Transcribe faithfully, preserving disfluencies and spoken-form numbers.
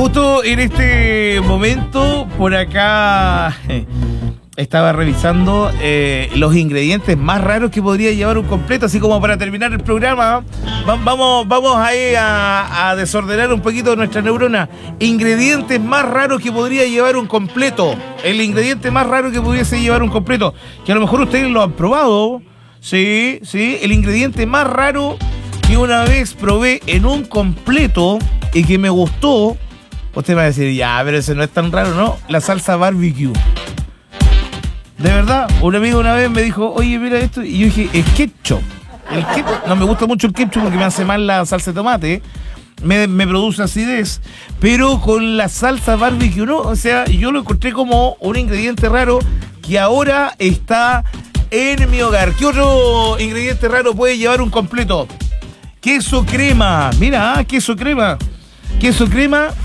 justo en este momento, por acá eh, estaba revisando eh, los ingredientes más raros que podría llevar un completo, así como para terminar el programa. Va, vamos, vamos ahí a, a desordenar un poquito nuestra neurona. Ingredientes más raros que podría llevar un completo. El ingrediente más raro que pudiese llevar un completo. Que a lo mejor ustedes lo han probado. Sí, sí. El ingrediente más raro que una vez probé en un completo y que me gustó. Usted va a decir, ya, pero ese no es tan raro, ¿no? La salsa barbecue. De verdad, un amigo una vez me dijo, oye, mira esto. Y yo dije, es ketchup. El ketchup. No me gusta mucho el ketchup porque me hace mal la salsa de tomate. Me, me produce acidez. Pero con la salsa barbecue, ¿no? O sea, yo lo encontré como un ingrediente raro que ahora está en mi hogar. ¿Qué otro ingrediente raro puede llevar un completo? Queso crema. Mira, queso crema. Queso crema